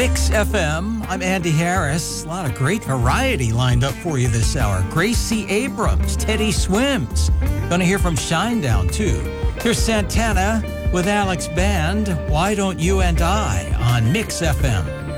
Mix FM. I'm Andy Harris. A lot of great variety lined up for you this hour. Gracie Abrams, Teddy Swims. Gonna hear from Shinedown, too. Here's Santana with Alex Band. Why Don't You and I on Mix FM.